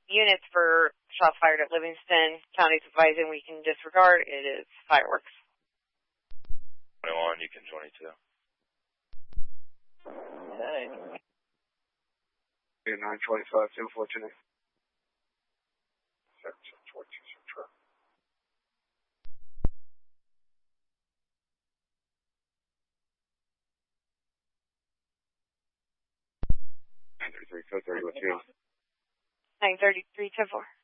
units for shots fired at Livingston. County's advising we can disregard. It is fireworks. 21, you can 22. Okay. 925, 214. 933, code 30, what's yours? 933, 10-4.